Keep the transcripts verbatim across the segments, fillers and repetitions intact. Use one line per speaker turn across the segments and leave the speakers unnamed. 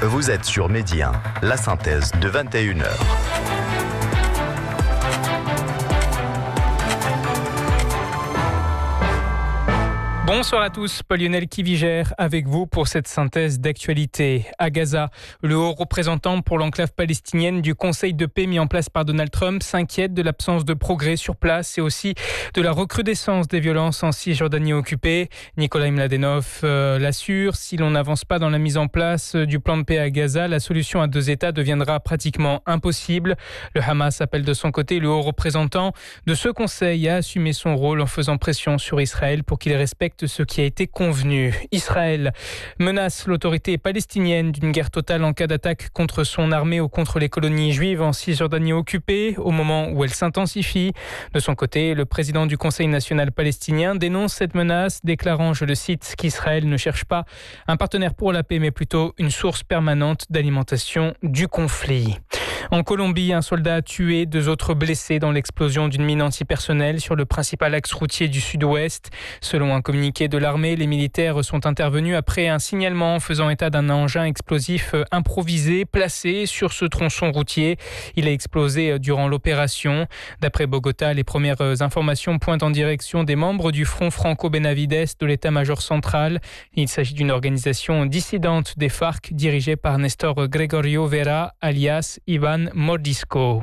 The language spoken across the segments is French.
Vous êtes sur Midi un, la synthèse de vingt et une heures.
Bonsoir à tous, Paul-Lionel Kivigère avec vous pour cette synthèse d'actualité. À Gaza, le haut représentant pour l'enclave palestinienne du Conseil de paix mis en place par Donald Trump s'inquiète de l'absence de progrès sur place et aussi de la recrudescence des violences en Cisjordanie occupée. Nikolai Mladenov euh, l'assure, si l'on n'avance pas dans la mise en place du plan de paix à Gaza, la solution à deux États deviendra pratiquement impossible. Le Hamas appelle de son côté le haut représentant de ce Conseil à assumer son rôle en faisant pression sur Israël pour qu'il respecte ce qui a été convenu. Israël menace l'autorité palestinienne d'une guerre totale en cas d'attaque contre son armée ou contre les colonies juives en Cisjordanie occupée, au moment où elle s'intensifie. De son côté, le président du Conseil national palestinien dénonce cette menace, déclarant, je le cite, qu'Israël ne cherche pas un partenaire pour la paix, mais plutôt une source permanente d'alimentation du conflit. En Colombie, un soldat tué, deux autres blessés dans l'explosion d'une mine antipersonnelle sur le principal axe routier du sud-ouest. Selon un communiqué de l'armée, les militaires sont intervenus après un signalement faisant état d'un engin explosif improvisé placé sur ce tronçon routier. Il a explosé durant l'opération. D'après Bogota, les premières informations pointent en direction des membres du Front Franco-Benavides de l'état-major central. Il s'agit d'une organisation dissidente des FARC dirigée par Néstor Gregorio Vera, alias Ivan Mordisco.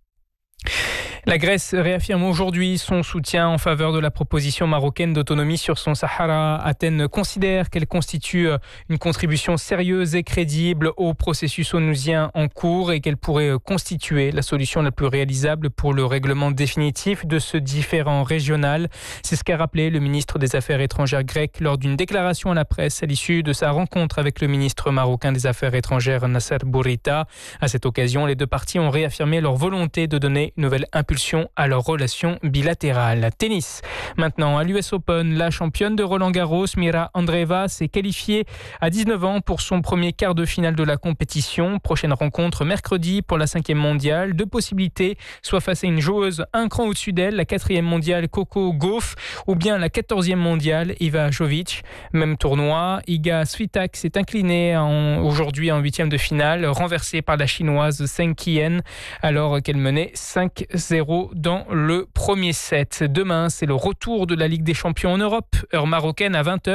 La Grèce réaffirme aujourd'hui son soutien en faveur de la proposition marocaine d'autonomie sur son Sahara. Athènes considère qu'elle constitue une contribution sérieuse et crédible au processus onusien en cours et qu'elle pourrait constituer la solution la plus réalisable pour le règlement définitif de ce différend régional. C'est ce qu'a rappelé le ministre des Affaires étrangères grec lors d'une déclaration à la presse à l'issue de sa rencontre avec le ministre marocain des Affaires étrangères Nasser Bourita. À cette occasion, les deux parties ont réaffirmé leur volonté de donner une nouvelle impulsion à leurs relations bilatérales. Tennis. Maintenant, à l'U S Open, la championne de Roland-Garros, Mira Andreeva, s'est qualifiée à dix-neuf ans pour son premier quart de finale de la compétition. Prochaine rencontre mercredi pour la cinquième mondiale. Deux possibilités, soit face à une joueuse un cran au-dessus d'elle, la quatrième mondiale Coco Gauff, ou bien la quatorzième mondiale Iva Jovic. Même tournoi, Iga Swiatek s'est inclinée en, aujourd'hui en huitième de finale, renversée par la chinoise Zheng Qian, alors qu'elle menait cinq zéro dans le premier set. Demain, c'est le retour de la Ligue des Champions en Europe, heure marocaine à vingt heures.